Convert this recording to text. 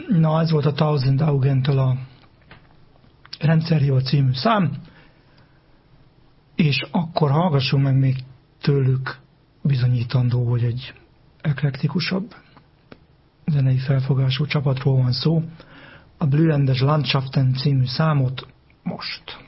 Na, ez volt a Tausend Augen-től a Rendszerhiba című szám, és akkor hallgassunk meg még tőlük bizonyítandó, hogy egy eklektikusabb zenei felfogású csapatról van szó. A Blühendes Landschaften című számot most.